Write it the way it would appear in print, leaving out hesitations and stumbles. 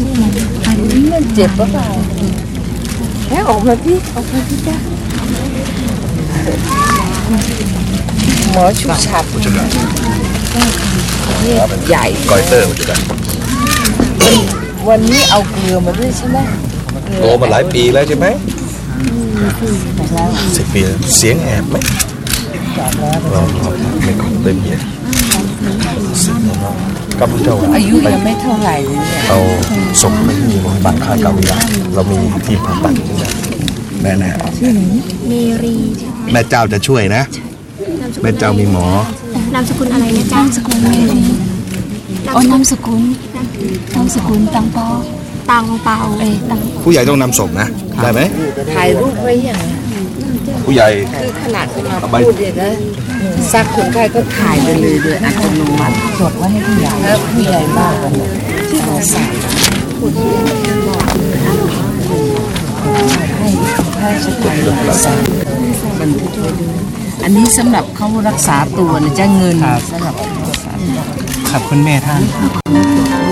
มันเจ็บปะเปล่าแค่ออกมาพี่จ้าหมอชุบฉับใหญ่กอยเตอร์มันจะได้วันนี้เอาเกลือมาด้วยใช่ไหมโตมาหลายปีแล้วใช่ไหม10 ปีเสียงแอบไหมเราไม่คงเต็มเยอะกับเจ้าอายุยังไม่เท่าไหร่เลยเนี่ยเอาส่งไปที่โรงพยาบาลค่ายเกาหลีเรามีทีมผ่าตัดแน่เมรีแม่เจ้าจะช่วยนะแม่เจ้ามีหมนามสกุลอะไรนะจ๊ะนามสกุลเมรีนามสกุลตังเปาตังผู้ใหญ่ต้องนำส่งนะได้ไหมถ่ายรูปไว้อย่างผู้ใหญ่คือขนาดเราพูดเนี่ยนะซักคนไข้ก็ถ่ายไปเลยโดยอัตโนมัติจดไว้ให้ผู้ใหญ่แล้วผู้ใหญ่มากที่เราใส่ให้แพทย์สถานรักษาบันทึกไว้ด้วยอันนี้สำหรับเขารักษาตัวนะจะเงินสำหรับขอบคุณแม่ท่าน